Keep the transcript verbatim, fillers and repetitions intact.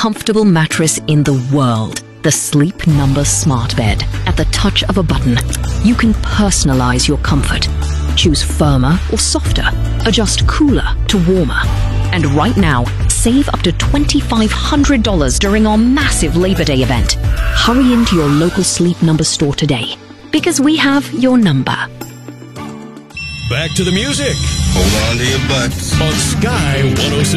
comfortable mattress in the world. The Sleep Number Smart Bed. At the touch of a button, you can personalize your comfort. Choose firmer or softer. Adjust cooler to warmer. And right now, save up to twenty-five hundred dollars during our massive Labor Day event. Hurry into your local Sleep Number store today, because we have your number. Back to the music. Hold on to your butts. On Sky one oh six.